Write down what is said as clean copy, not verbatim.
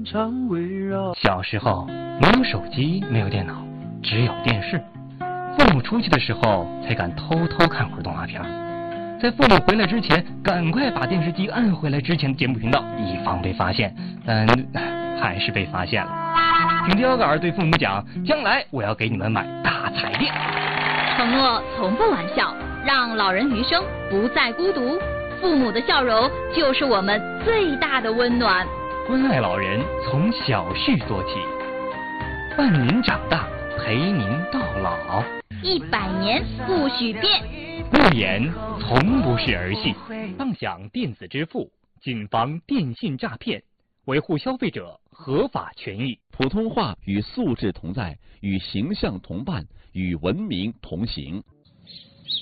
小时候没有手机，没有电脑，只有电视。父母出去的时候才敢偷偷看会儿动画片，在父母回来之前赶快把电视机按回来之前的节目频道，以防被发现。但还是被发现了。听刁杆对父母讲，将来我要给你们买大彩电。 承诺从不玩笑，让老人余生不再孤独。父母的笑容就是我们最大的温暖。 关爱老人从小事做起，伴您长大，陪您到老。 100年不许变。 不言从不是儿戏，当想电子支付，谨防电信诈骗，维护消费者合法权益。 普通话与素质同在，与形象同伴，与文明同行。